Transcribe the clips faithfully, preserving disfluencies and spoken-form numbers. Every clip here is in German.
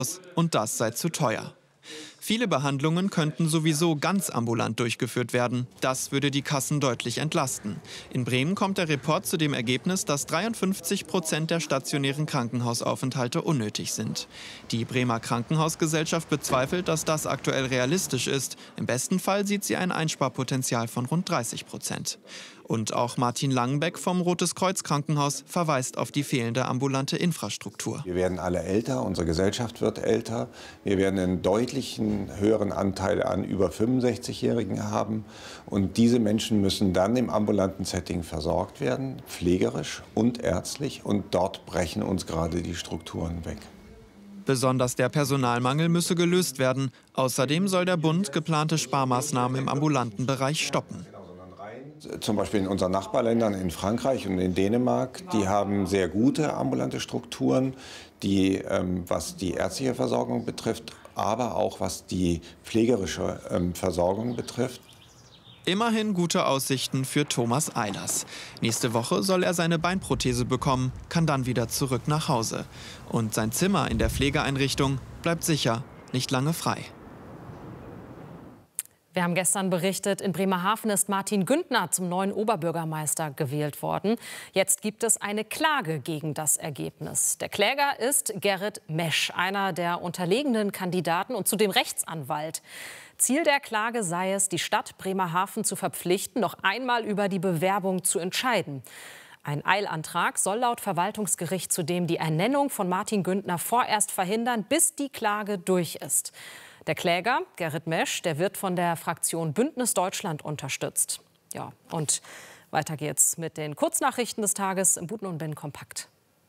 und das sei zu teuer. Viele Behandlungen könnten sowieso ganz ambulant durchgeführt werden. Das würde die Kassen deutlich entlasten. In Bremen kommt der Report zu dem Ergebnis, dass dreiundfünfzig Prozent der stationären Krankenhausaufenthalte unnötig sind. Die Bremer Krankenhausgesellschaft bezweifelt, dass das aktuell realistisch ist. Im besten Fall sieht sie ein Einsparpotenzial von rund dreißig Prozent. Und auch Martin Langenbeck vom Rotes Kreuz Krankenhaus verweist auf die fehlende ambulante Infrastruktur. Wir werden alle älter, unsere Gesellschaft wird älter. Wir werden einen deutlichen höheren Anteil an über fünfundsechzigjährigen haben. Und diese Menschen müssen dann im ambulanten Setting versorgt werden, pflegerisch und ärztlich. Und dort brechen uns gerade die Strukturen weg. Besonders der Personalmangel müsse gelöst werden. Außerdem soll der Bund geplante Sparmaßnahmen im ambulanten Bereich stoppen. Zum Beispiel in unseren Nachbarländern, in Frankreich und in Dänemark, die haben sehr gute ambulante Strukturen, die, ähm, was die ärztliche Versorgung betrifft, aber auch was die pflegerische ähm, Versorgung betrifft. Immerhin gute Aussichten für Thomas Eilers. Nächste Woche soll er seine Beinprothese bekommen, kann dann wieder zurück nach Hause. Und sein Zimmer in der Pflegeeinrichtung bleibt sicher nicht lange frei. Wir haben gestern berichtet, in Bremerhaven ist Martin Güntner zum neuen Oberbürgermeister gewählt worden. Jetzt gibt es eine Klage gegen das Ergebnis. Der Kläger ist Gerrit Mesch, einer der unterlegenen Kandidaten und zudem Rechtsanwalt. Ziel der Klage sei es, die Stadt Bremerhaven zu verpflichten, noch einmal über die Bewerbung zu entscheiden. Ein Eilantrag soll laut Verwaltungsgericht zudem die Ernennung von Martin Güntner vorerst verhindern, bis die Klage durch ist. Der Kläger, Gerrit Mesch, der wird von der Fraktion Bündnis Deutschland unterstützt. Ja, und weiter geht's mit den Kurznachrichten des Tages im Buten und Bin kompakt.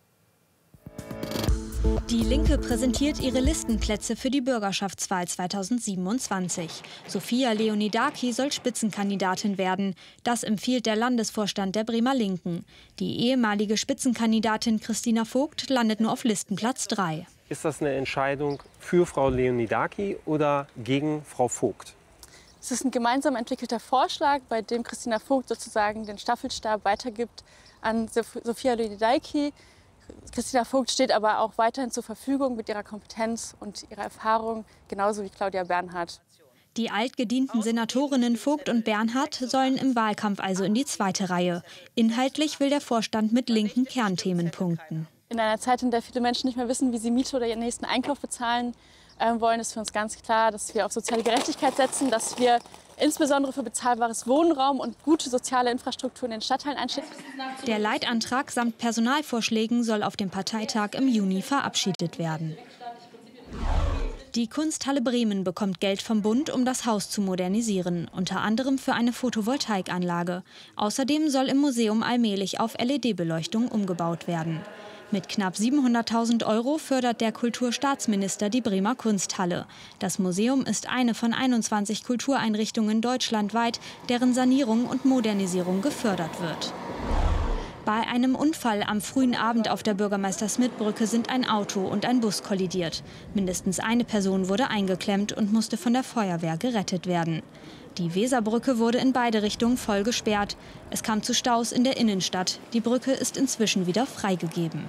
Die Linke präsentiert ihre Listenplätze für die Bürgerschaftswahl zweitausendsiebenundzwanzig. Sophia Leonidaki soll Spitzenkandidatin werden. Das empfiehlt der Landesvorstand der Bremer Linken. Die ehemalige Spitzenkandidatin Christina Vogt landet nur auf Listenplatz drei. Ist das eine Entscheidung für Frau Leonidaki oder gegen Frau Vogt? Es ist ein gemeinsam entwickelter Vorschlag, bei dem Christina Vogt sozusagen den Staffelstab weitergibt an Sophia Leonidaki. Christina Vogt steht aber auch weiterhin zur Verfügung mit ihrer Kompetenz und ihrer Erfahrung, genauso wie Claudia Bernhardt. Die altgedienten Senatorinnen Vogt und Bernhardt sollen im Wahlkampf also in die zweite Reihe. Inhaltlich will der Vorstand mit linken Kernthemen punkten. In einer Zeit, in der viele Menschen nicht mehr wissen, wie sie Miete oder ihren nächsten Einkauf bezahlen äh, wollen, ist für uns ganz klar, dass wir auf soziale Gerechtigkeit setzen, dass wir insbesondere für bezahlbares Wohnraum und gute soziale Infrastruktur in den Stadtteilen einstehen. Der Leitantrag samt Personalvorschlägen soll auf dem Parteitag im Juni verabschiedet werden. Die Kunsthalle Bremen bekommt Geld vom Bund, um das Haus zu modernisieren, unter anderem für eine Photovoltaikanlage. Außerdem soll im Museum allmählich auf L E D-Beleuchtung umgebaut werden. Mit knapp siebenhunderttausend Euro fördert der Kulturstaatsminister die Bremer Kunsthalle. Das Museum ist eine von einundzwanzig Kultureinrichtungen deutschlandweit, deren Sanierung und Modernisierung gefördert wird. Bei einem Unfall am frühen Abend auf der Bürgermeister-Smith-Brücke sind ein Auto und ein Bus kollidiert. Mindestens eine Person wurde eingeklemmt und musste von der Feuerwehr gerettet werden. Die Weserbrücke wurde in beide Richtungen voll gesperrt. Es kam zu Staus in der Innenstadt. Die Brücke ist inzwischen wieder freigegeben.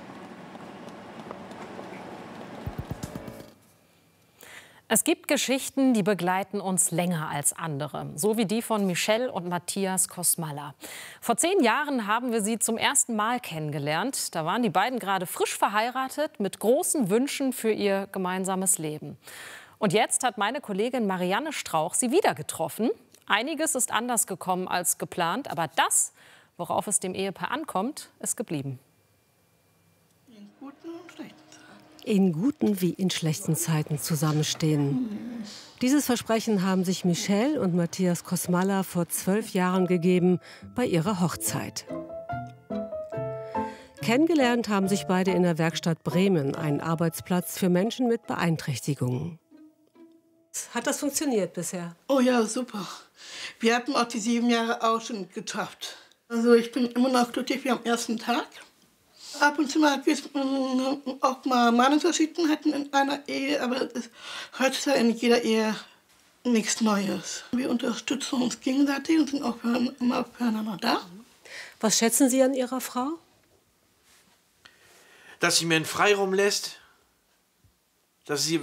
Es gibt Geschichten, die begleiten uns länger als andere, so wie die von Michelle und Matthias Kosmala. Vor zehn Jahren haben wir sie zum ersten Mal kennengelernt. Da waren die beiden gerade frisch verheiratet mit großen Wünschen für ihr gemeinsames Leben. Und jetzt hat meine Kollegin Marianne Strauch sie wieder getroffen. Einiges ist anders gekommen als geplant, aber das, worauf es dem Ehepaar ankommt, ist geblieben. In guten wie in schlechten Zeiten zusammenstehen. Dieses Versprechen haben sich Michelle und Matthias Kosmala vor zwölf Jahren gegeben bei ihrer Hochzeit. Kennengelernt haben sich beide in der Werkstatt Bremen, ein Arbeitsplatz für Menschen mit Beeinträchtigungen. Hat das funktioniert bisher? Oh ja, super. Wir hatten auch die sieben Jahre auch schon geschafft. Also ich bin immer noch glücklich wie am ersten Tag. Ab und zu mal wir auch mal Meinungsverschiedenheiten hatten in einer Ehe, aber es ist heutzutage in jeder Ehe nichts Neues. Wir unterstützen uns gegenseitig und sind auch für, immer füreinander da. Was schätzen Sie an Ihrer Frau? Dass sie mir einen Freiraum lässt, dass sie